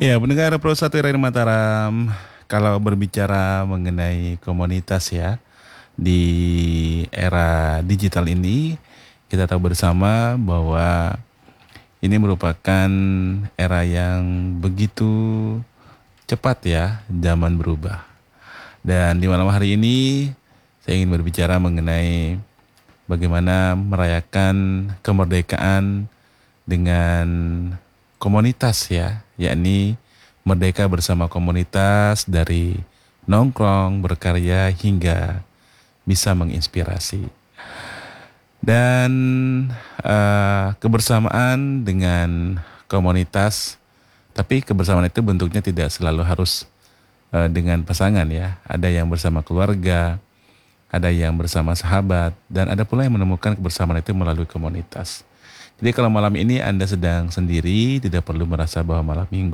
Ya, pendengar Pro 1 Radio Mataram, kalau berbicara mengenai komunitas ya, di era digital ini, kita tahu bersama bahwa ini merupakan era yang begitu cepat ya, zaman berubah. Dan di malam hari ini, saya ingin berbicara mengenai bagaimana merayakan kemerdekaan dengan komunitas ya, yakni merdeka bersama komunitas dari nongkrong, berkarya hingga bisa menginspirasi. Dan kebersamaan dengan komunitas, tapi kebersamaan itu bentuknya tidak selalu harus dengan pasangan ya. Ada yang bersama keluarga, ada yang bersama sahabat, dan ada pula yang menemukan kebersamaan itu melalui komunitas. Jadi kalau malam ini Anda sedang sendiri, tidak perlu merasa bahwa malam minggu